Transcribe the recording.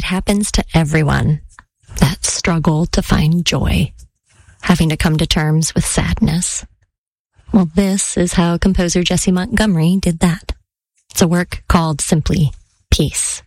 happens to everyone. That struggle to find joy, having to come to terms with sadness. Well, this is how composer Jessie Montgomery did that. It's a work called simply Peace.